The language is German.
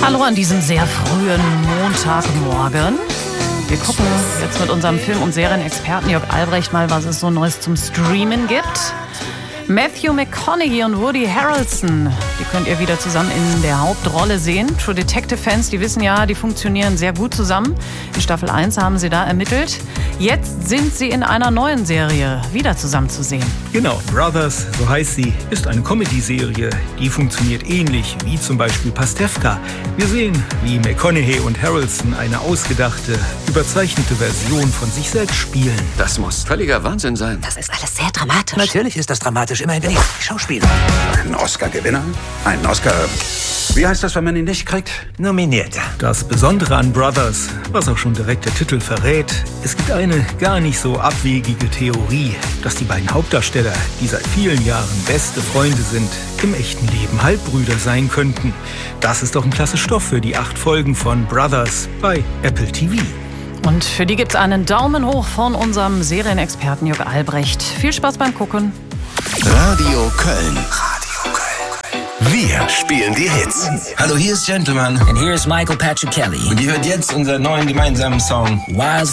Hallo an diesem sehr frühen Montagmorgen. Wir gucken jetzt mit unserem Film- und Serienexperten Jörg Albrecht mal, was es so Neues zum Streamen gibt. Matthew McConaughey und Woody Harrelson, die könnt ihr wieder zusammen in der Hauptrolle sehen. True Detective-Fans, die wissen ja, die funktionieren sehr gut zusammen. In Staffel 1 haben sie da ermittelt. Jetzt sind sie in einer neuen Serie wieder zusammen zu sehen. Genau, Brothers, so heißt sie, ist eine Comedy-Serie. Die funktioniert ähnlich wie zum Beispiel Pastewka. Wir sehen, wie McConaughey und Harrelson eine ausgedachte, überzeichnete Version von sich selbst spielen. Das muss völliger Wahnsinn sein. Das ist alles sehr dramatisch. Natürlich ist das dramatisch, immerhin bin ich Schauspieler. Ein Oscar-Gewinner? Ein Oscar... Wie heißt das, wenn man ihn nicht kriegt? Nominierter. Das Besondere an Brothers, was auch schon direkt der Titel verrät, es gibt eine gar nicht so abwegige Theorie, dass die beiden Hauptdarsteller, die seit vielen Jahren beste Freunde sind, im echten Leben Halbbrüder sein könnten. Das ist doch ein klasse Stoff für die 8 Folgen von Brothers bei Apple TV. Und für die gibt's einen Daumen hoch von unserem Serienexperten Jörg Albrecht. Viel Spaß beim Gucken. Radio Köln. Wir spielen die Hits. Hallo, hier ist Gentleman. And here's Michael Patrick Kelly. Und ihr hört jetzt unseren neuen gemeinsamen Song Wildfire.